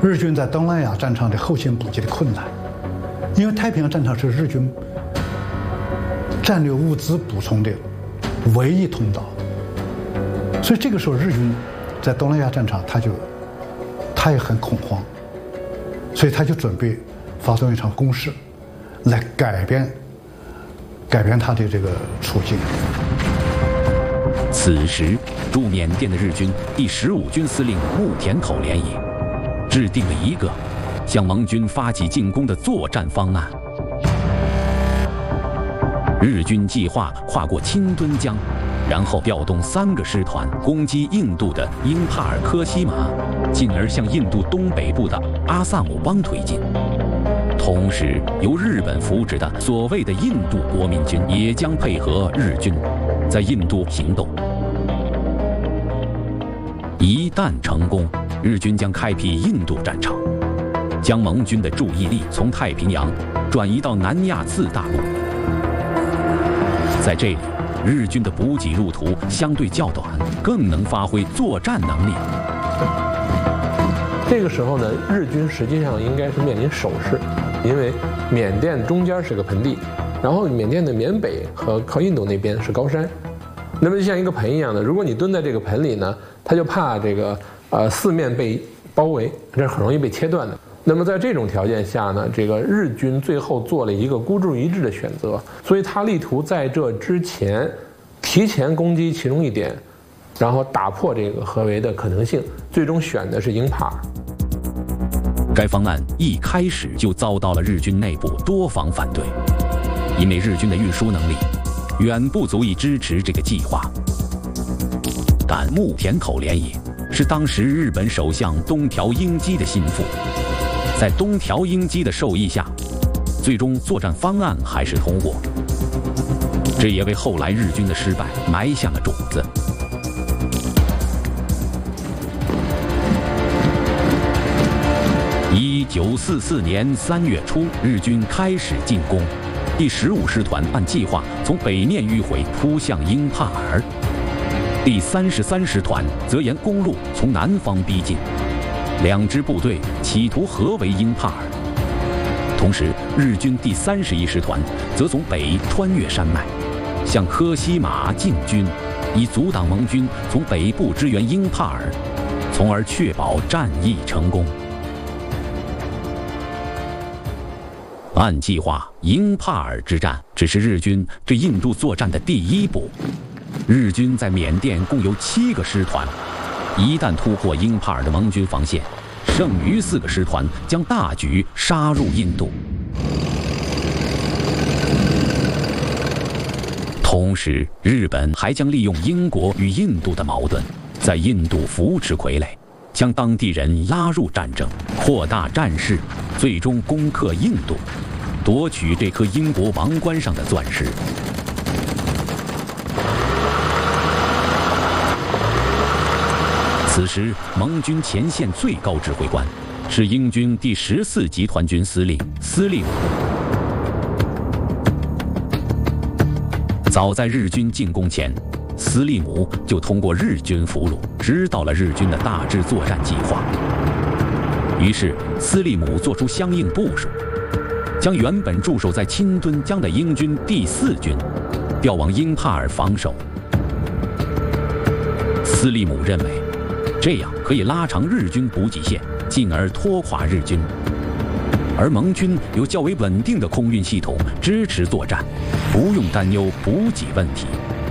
日军在东南亚战场的后勤补给的困难，因为太平洋战场是日军战略物资补充的唯一通道，所以这个时候日军在东南亚战场他也很恐慌，所以他就准备发动一场攻势，来改变他的这个处境。 此时，驻缅甸的日军第15军司令木田口联也制定了一个向盟军发起进攻的作战方案。日军计划跨过清敦江，然后调动3个师团攻击印度的英帕尔科西玛，进而向印度东北部的阿萨姆邦推进。同时，由日本扶植的所谓的印度国民军也将配合日军，在印度行动。一旦成功，日军将开辟印度战场，将盟军的注意力从太平洋转移到南亚次大陆。在这里，日军的补给路途相对较短，更能发挥作战能力。 这个时候呢，日军实际上应该是面临守势，因为缅甸中间是个盆地，然后缅甸的缅北和靠印度那边是高山，那么就像一个盆一样的，如果你蹲在这个盆里呢，他就怕这个四面被包围，这是很容易被切断的。那么在这种条件下呢，这个日军最后做了一个孤注一掷的选择，所以他力图在这之前提前攻击其中一点，然后打破这个合围的可能性，最终选的是英帕尔。 该方案一开始就遭到了日军内部多方反对，因为日军的运输能力远不足以支持这个计划。但木田口联也是当时日本首相东条英机的心腹，在东条英机的授意下，最终作战方案还是通过，这也为后来日军的失败埋下了种子。1944年3月初，日军开始进攻，第15师团按计划从北面迂回扑向英帕尔，第33师团则沿公路从南方逼近。2支部队企图合围英帕尔，同时日军第31师团则从北穿越山脉，向科西玛进军，以阻挡盟军从北部支援英帕尔，从而确保战役成功。按计划，英帕尔之战只是日军对印度作战的第一步。日军在缅甸共有7个师团，一旦突破英帕尔的盟军防线，剩余4个师团将大举杀入印度。同时，日本还将利用英国与印度的矛盾，在印度扶持傀儡，将当地人拉入战争，扩大战事，最终攻克印度，夺取这颗英国王冠上的钻石。此时，盟军前线最高指挥官是英军第14集团军司令司令姆。早在日军进攻前，司令姆就通过日军俘虏知道了日军的大致作战计划。于是，司令姆做出相应部署，将原本驻守在清敦江的英军第4军调往英帕尔防守。司令姆认为，这样可以拉长日军补给线，进而拖垮日军。而盟军有较为稳定的空运系统支持作战，不用担忧补给问题。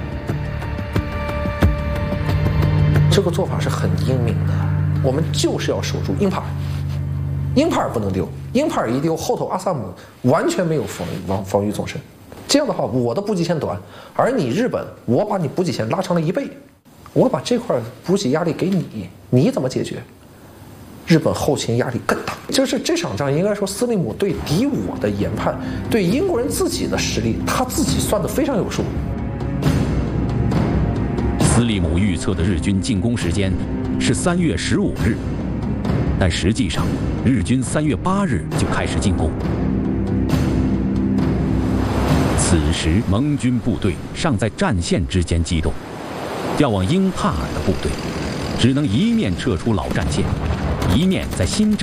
这个做法是很英明的，我们就是要守住英帕尔，英帕尔不能丢，英帕尔一丢，后头阿萨姆完全没有防御纵深。这样的话，我的补给线短，而你日本，我把你补给线拉长了1倍，我把这块补给压力给你，你怎么解决？日本后勤压力更大。就是这场仗，应该说司令姆对敌我的研判，对英国人自己的实力，他自己算得非常有数。 司令姆预测的日军进攻时间是3月15日，但实际上日军3月8日就开始进攻。此时盟军部队尚在战线之间机动，调往英帕尔的部队只能一面撤出老战线，一面在新战